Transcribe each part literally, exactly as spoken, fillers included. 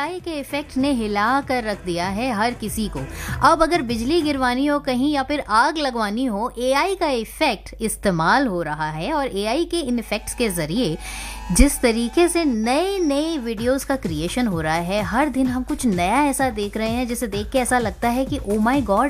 AI के effect ने हिला कर रख दिया है हर किसी को। अब अगर बिजली गिरवानी हो कहीं या फिर आग लगवानी हो, एआई का इफेक्ट इस्तेमाल हो रहा है। और एआई के इन इफेक्ट्स के जरिए जिस तरीके से नए नए वीडियोस का क्रिएशन हो रहा है, हर दिन हम कुछ नया ऐसा देख रहे हैं जिसे देख के ऐसा लगता है कि ओ माय गॉड,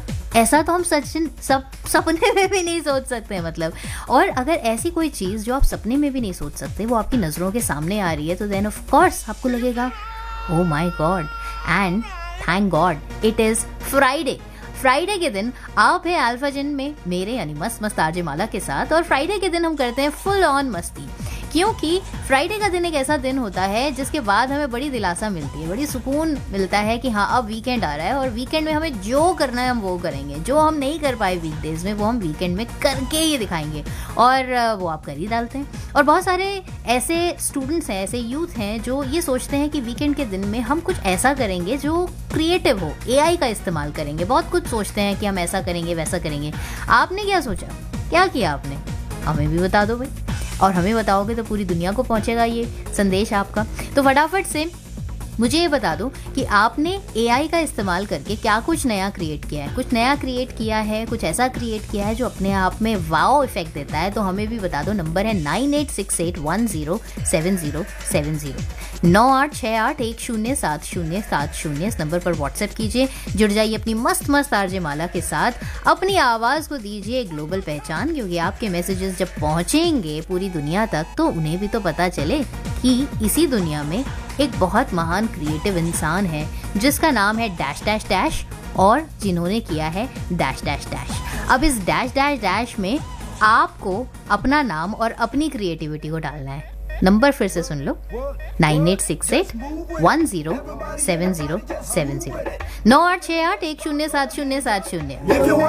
ऐसा तो हम सच सब सपने में भी नहीं सोच सकते मतलब। और अगर ऐसी कोई चीज़ जो आप सपने में भी नहीं सोच सकते वो आपकी नज़रों के सामने आ रही है, तो देन ऑफ कोर्स आपको लगेगा oh my God. And thank God it is Friday. Friday के दिन आप है अल्फा जिन में मेरे यानी मस्त मस्त आरजे माला के साथ। और फ्राइडे के दिन हम करते हैं फुल ऑन मस्ती, क्योंकि फ्राइडे का दिन एक ऐसा दिन होता है जिसके बाद हमें बड़ी दिलासा मिलती है, बड़ी सुकून मिलता है कि हाँ अब वीकेंड आ रहा है और वीकेंड में हमें जो करना है हम वो करेंगे। जो हम नहीं कर पाए वीकडेज में वो हम वीकेंड में करके ही दिखाएंगे, और वो आप कर ही डालते हैं। और बहुत सारे ऐसे स्टूडेंट्स हैं, ऐसे यूथ हैं जो ये सोचते हैं कि वीकेंड के दिन में हम कुछ ऐसा करेंगे जो क्रिएटिव हो, एआई का इस्तेमाल करेंगे। बहुत कुछ सोचते हैं कि हम ऐसा करेंगे वैसा करेंगे। आपने क्या सोचा, क्या किया आपने, हमें भी बता दो भाई। और हमें बताओगे तो पूरी दुनिया को पहुंचेगा ये संदेश आपका। तो फटाफट से मुझे ये बता दो कि आपने एआई का इस्तेमाल करके क्या कुछ नया क्रिएट किया है। कुछ नया क्रिएट किया है, कुछ ऐसा क्रिएट किया है जो अपने आप में वाओ इफेक्ट देता है, तो हमें भी बता दो। नंबर है nine eight six eight one zero seven zero seven zero नौ आठ छः आठ एक शून्य सात शून्य सात शून्य। इस नंबर पर व्हाट्सएप कीजिए, जुड़ जाइए अपनी मस्त मस्त आरजे माला के साथ। अपनी आवाज़ को दीजिए ग्लोबल पहचान, क्योंकि आपके मैसेजेस जब पहुँचेंगे पूरी दुनिया तक तो उन्हें भी तो पता चले कि इसी दुनिया में एक बहुत महान क्रिएटिव इंसान है जिसका नाम है डैश डैश डैश, और जिन्होंने किया है डैश डैश डैश। अब इस डैश डैश डैश में आपको अपना नाम और अपनी क्रिएटिविटी को डालना है। नंबर फिर से सुन लो, nine eight six eight one zero seven zero seven zero नौ आठ छः आठ एक शून्य सात शून्य सात शून्य।